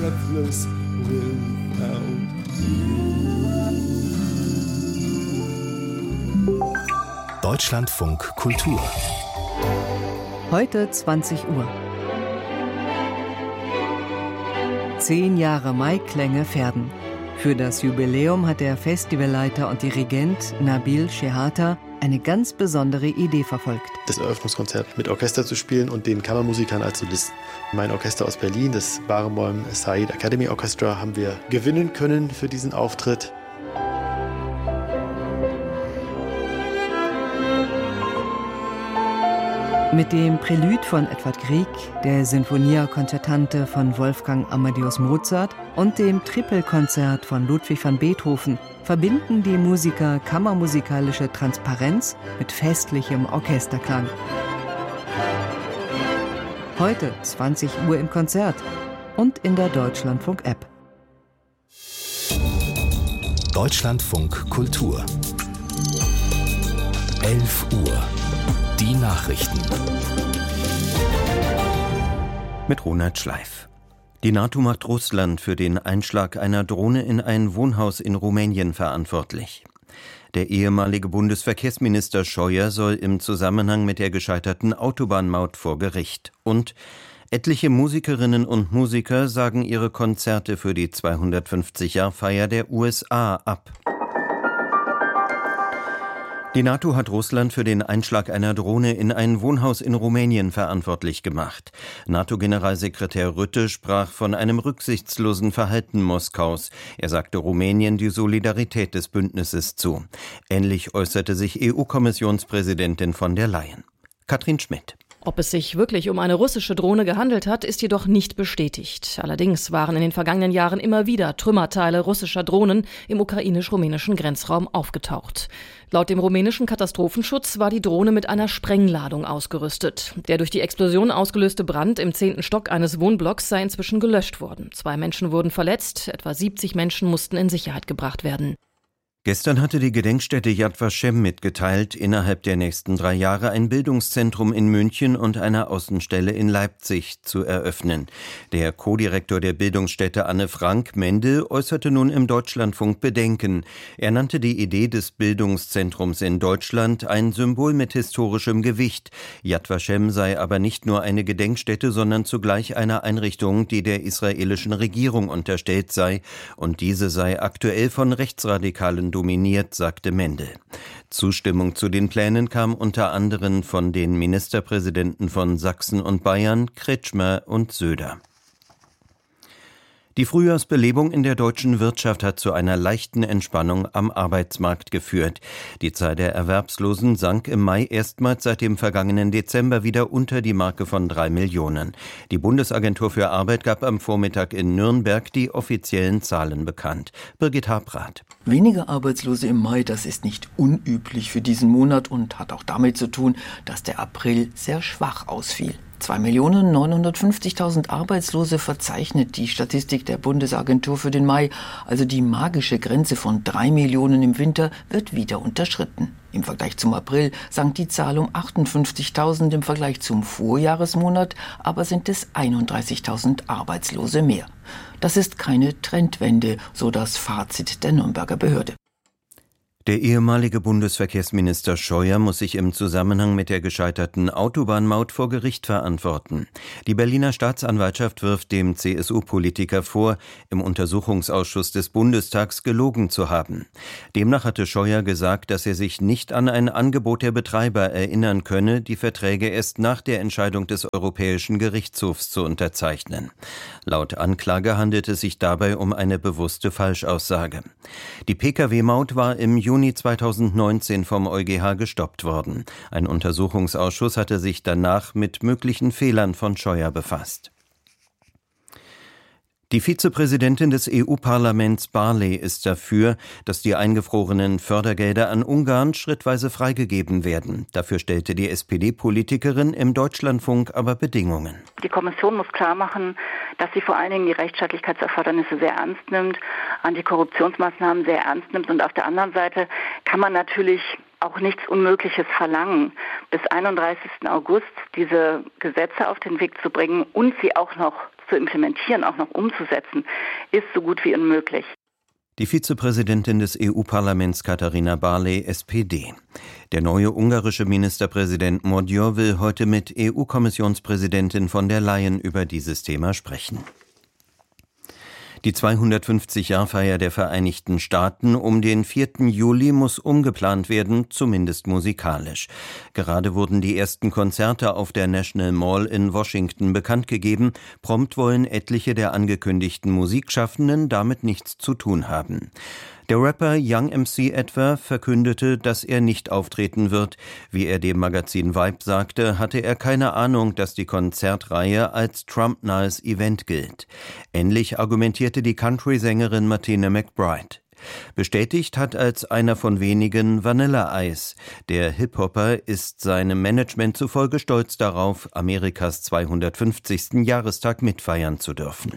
breathless without you. Deutschlandfunk Kultur. Heute 20 Uhr. 10 Jahre Maiklänge Verden. Für das Jubiläum hat der Festivalleiter und Dirigent Nabil Shehata eine ganz besondere Idee verfolgt. Das Eröffnungskonzert mit Orchester zu spielen und den Kammermusikern als Solisten. Mein Orchester aus Berlin, das Barenboim Said Academy Orchestra, haben wir gewinnen können für diesen Auftritt. Mit dem Prälude von Edvard Grieg, der Sinfonia Concertante von Wolfgang Amadeus Mozart und dem Trippelkonzert von Ludwig van Beethoven verbinden die Musiker kammermusikalische Transparenz mit festlichem Orchesterklang. Heute 20 Uhr im Konzert und in der Deutschlandfunk-App. Deutschlandfunk Kultur. 11 Uhr. Die Nachrichten. Mit Ronald Schleif. Die NATO macht Russland für den Einschlag einer Drohne in ein Wohnhaus in Rumänien verantwortlich. Der ehemalige Bundesverkehrsminister Scheuer soll im Zusammenhang mit der gescheiterten Autobahnmaut vor Gericht. Und etliche Musikerinnen und Musiker sagen ihre Konzerte für die 250-Jahr-Feier der USA ab. Die NATO hat Russland für den Einschlag einer Drohne in ein Wohnhaus in Rumänien verantwortlich gemacht. NATO-Generalsekretär Rutte sprach von einem rücksichtslosen Verhalten Moskaus. Er sagte Rumänien die Solidarität des Bündnisses zu. Ähnlich äußerte sich EU-Kommissionspräsidentin von der Leyen. Katrin Schmidt. Ob es sich wirklich um eine russische Drohne gehandelt hat, ist jedoch nicht bestätigt. Allerdings waren in den vergangenen Jahren immer wieder Trümmerteile russischer Drohnen im ukrainisch-rumänischen Grenzraum aufgetaucht. Laut dem rumänischen Katastrophenschutz war die Drohne mit einer Sprengladung ausgerüstet. Der durch die Explosion ausgelöste Brand im 10. Stock eines Wohnblocks sei inzwischen gelöscht worden. 2 Menschen wurden verletzt, etwa 70 Menschen mussten in Sicherheit gebracht werden. Gestern hatte die Gedenkstätte Yad Vashem mitgeteilt, innerhalb der nächsten 3 Jahre ein Bildungszentrum in München und eine Außenstelle in Leipzig zu eröffnen. Der Co-Direktor der Bildungsstätte Anne Frank Mendel äußerte nun im Deutschlandfunk Bedenken. Er nannte die Idee des Bildungszentrums in Deutschland ein Symbol mit historischem Gewicht. Yad Vashem sei aber nicht nur eine Gedenkstätte, sondern zugleich eine Einrichtung, die der israelischen Regierung unterstellt sei. Und diese sei aktuell von Rechtsradikalen dominiert, sagte Mendel. Zustimmung zu den Plänen kam unter anderem von den Ministerpräsidenten von Sachsen und Bayern, Kretschmer und Söder. Die Frühjahrsbelebung in der deutschen Wirtschaft hat zu einer leichten Entspannung am Arbeitsmarkt geführt. Die Zahl der Erwerbslosen sank im Mai erstmals seit dem vergangenen Dezember wieder unter die Marke von 3 Millionen. Die Bundesagentur für Arbeit gab am Vormittag in Nürnberg die offiziellen Zahlen bekannt. Birgit Habrath. Weniger Arbeitslose im Mai, das ist nicht unüblich für diesen Monat und hat auch damit zu tun, dass der April sehr schwach ausfiel. 2.950.000 Arbeitslose verzeichnet die Statistik der Bundesagentur für den Mai. Also die magische Grenze von 3 Millionen im Winter wird wieder unterschritten. Im Vergleich zum April sank die Zahl um 58.000, im Vergleich zum Vorjahresmonat aber sind es 31.000 Arbeitslose mehr. Das ist keine Trendwende, so das Fazit der Nürnberger Behörde. Der ehemalige Bundesverkehrsminister Scheuer muss sich im Zusammenhang mit der gescheiterten Autobahnmaut vor Gericht verantworten. Die Berliner Staatsanwaltschaft wirft dem CSU-Politiker vor, im Untersuchungsausschuss des Bundestags gelogen zu haben. Demnach hatte Scheuer gesagt, dass er sich nicht an ein Angebot der Betreiber erinnern könne, die Verträge erst nach der Entscheidung des Europäischen Gerichtshofs zu unterzeichnen. Laut Anklage handelt es sich dabei um eine bewusste Falschaussage. Die Pkw-Maut war im Juni 2019 vom EuGH gestoppt worden. Ein Untersuchungsausschuss hatte sich danach mit möglichen Fehlern von Scheuer befasst. Die Vizepräsidentin des EU-Parlaments Barley ist dafür, dass die eingefrorenen Fördergelder an Ungarn schrittweise freigegeben werden. Dafür stellte die SPD-Politikerin im Deutschlandfunk aber Bedingungen. Die Kommission muss klarmachen, dass sie vor allen Dingen die Rechtsstaatlichkeitserfordernisse sehr ernst nimmt, Antikorruptionsmaßnahmen sehr ernst nimmt und auf der anderen Seite kann man natürlich auch nichts Unmögliches verlangen, bis 31. August diese Gesetze auf den Weg zu bringen und sie auch noch zu implementieren, auch noch umzusetzen, ist so gut wie unmöglich. Die Vizepräsidentin des EU-Parlaments Katharina Barley, SPD. Der neue ungarische Ministerpräsident Modior will heute mit EU-Kommissionspräsidentin von der Leyen über dieses Thema sprechen. Die 250-Jahr-Feier der Vereinigten Staaten um den 4. Juli muss umgeplant werden, zumindest musikalisch. Gerade wurden die ersten Konzerte auf der National Mall in Washington bekannt gegeben. Prompt wollen etliche der angekündigten Musikschaffenden damit nichts zu tun haben. Der Rapper Young MC etwa verkündete, dass er nicht auftreten wird. Wie er dem Magazin Vibe sagte, hatte er keine Ahnung, dass die Konzertreihe als Trump-nahes Event gilt. Ähnlich argumentierte die Country-Sängerin Martina McBride. Bestätigt hat als einer von wenigen Vanilla Ice. Der Hip-Hopper ist seinem Management zufolge stolz darauf, Amerikas 250. Jahrestag mitfeiern zu dürfen.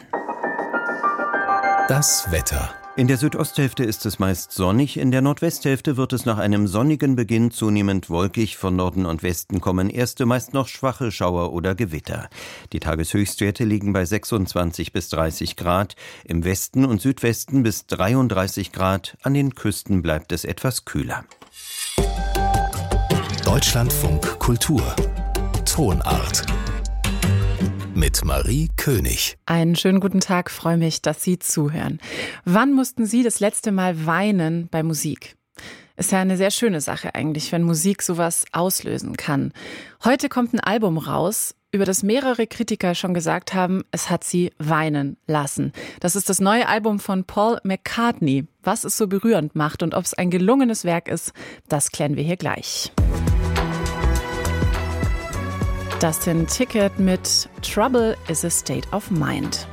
Das Wetter. In der Südosthälfte ist es meist sonnig, in der Nordwesthälfte wird es nach einem sonnigen Beginn zunehmend wolkig, von Norden und Westen kommen erste, meist noch schwache Schauer oder Gewitter. Die Tageshöchstwerte liegen bei 26 bis 30 Grad, im Westen und Südwesten bis 33 Grad, an den Küsten bleibt es etwas kühler. Deutschlandfunk Kultur Tonart mit Marie König. Einen schönen guten Tag, freue mich, dass Sie zuhören. Wann mussten Sie das letzte Mal weinen bei Musik? Ist ja eine sehr schöne Sache eigentlich, wenn Musik sowas auslösen kann. Heute kommt ein Album raus, über das mehrere Kritiker schon gesagt haben, es hat sie weinen lassen. Das ist das neue Album von Paul McCartney. Was es so berührend macht und ob es ein gelungenes Werk ist, das klären wir hier gleich. Das sind Ticket mit Trouble is a State of Mind.